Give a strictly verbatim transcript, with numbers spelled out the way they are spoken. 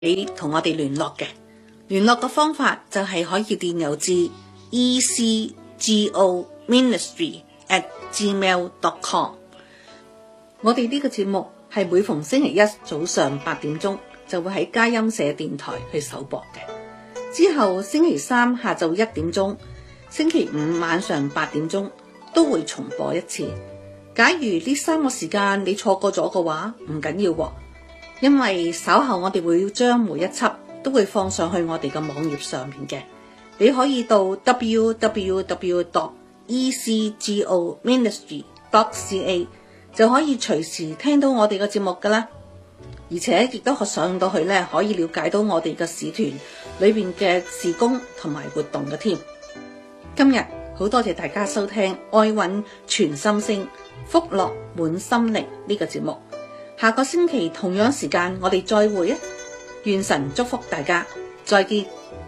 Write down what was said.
你同我哋聯絡嘅。聯絡嘅方法就係可以電郵至 e c g o ministry at gmail dot com。我哋呢個節目係每逢星期一早上八點鐘就會喺佳音社電台去首播嘅，之後星期三下晝一點鐘、星期五晚上八點鐘都會重播一次。假如呢三個時間你錯過咗嘅話，唔緊要喎，因為稍後我哋會將每一輯都會放上去我哋嘅網頁上面嘅，你可以到 w w w dot e c g o ministry dot c a 就可以隨時聽到我哋嘅節目噶啦，而且亦都上到去咧，可以了解到我哋嘅使團裏邊嘅事工同埋活動嘅添。今日好多謝大家收聽愛韻全心聲福樂滿心靈呢個節目，下個星期同樣時間我哋再會啊！願神祝福大家，再見。